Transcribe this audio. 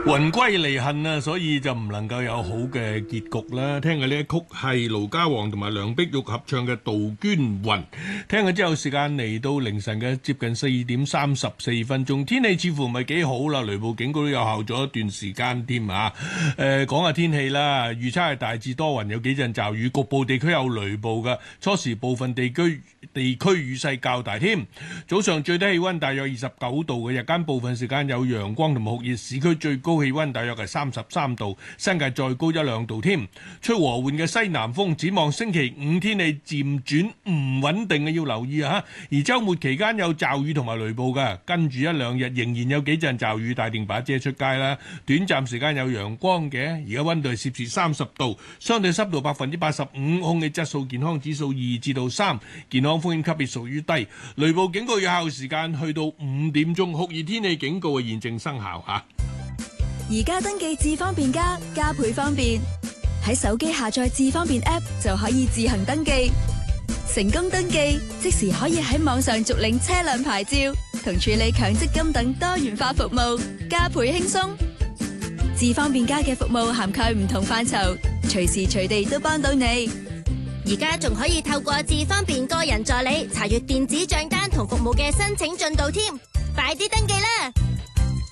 魂歸離恨啊，所以就唔能夠有好嘅結局啦。聽嘅呢一曲係盧嘉煌同埋梁碧玉合唱嘅《杜鵑魂》。聽咗之後，時間嚟到凌晨嘅接近4:34。天氣似乎唔係幾好啦，雷暴警告都有效咗一段時間添啊。講下天氣啦，預測係大致多雲，有幾陣驟雨，局部地區有雷暴嘅。初時部分地區雨勢較大添。早上最低氣溫大約29度嘅，日間部分時間有陽光同埋酷熱，市區最高氣溫大約係33度，新界再高1-2度添。吹和緩嘅西南風，展望星期五天氣漸轉唔穩定嘅，要留意啊！而週末期間有驟雨同埋雷暴嘅，跟住1-2日仍然有幾陣驟雨，帶定把遮出街啦。短暫時間有陽光嘅，而家溫度係攝氏30度，相對濕度85%，空氣質素健康指數2至3，健康風險級別屬於低。雷暴警告有效時間去到5點鐘，酷熱天氣警告現正生效嚇。 而家登記智方便加倍方便，喺手機下載智方便 App 就可以自行登記，成功登記即時可以喺網上續領車輛牌照同處理強積金等多元化服務，加倍輕鬆。智方便加嘅服務涵蓋唔同範疇，隨時隨地都幫到你。 而家仲可以透過智方便個人助理查閱電子賬單同服務嘅申請進度添，快啲登記啦！